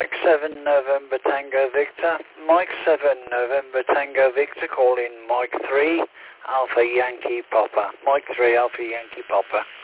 Mike 7 November Tango Victor. Mike 7 November Tango Victor calling Mike 3 Alpha Yankee Papa. Mike 3 Alpha Yankee Papa.